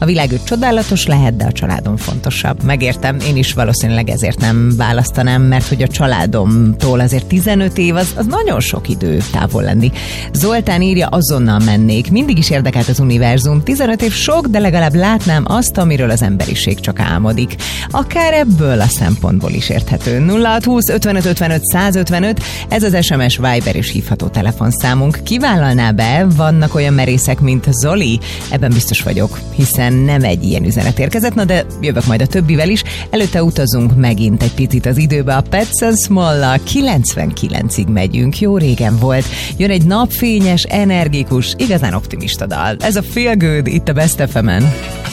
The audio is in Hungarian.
A világ csodálatos lehet, de a családom fontosabb. Megértem, én is valószínűleg ezért nem választanám, mert hogy a családomtól azért 15 év az nagyon sok idő távol lenni. Zoltán írja, azonnal mennék. Mindig is érdekelt az univerzum. 15 év sok, de legalább látnám azt, amiről az emberiség csak álmodik. Akár ebből a szempontból is érthető. 0620 55 55 155, ez az SMS, Viber és hívható telefonszámunk. Kivállalná be? Vannak olyan merészek, mint Zoli? Ebben biztos vagyok, hiszen nem egy ilyen üzenet érkezett, na de jövök majd a többivel is. Előtte utazunk megint egy picit az időbe, a Pets and Small-lal 99-ig megyünk, jó régen volt. Jön egy napfényes, energikus, igazán optimista dal. Ez a Feel Good itt a Best FM-en.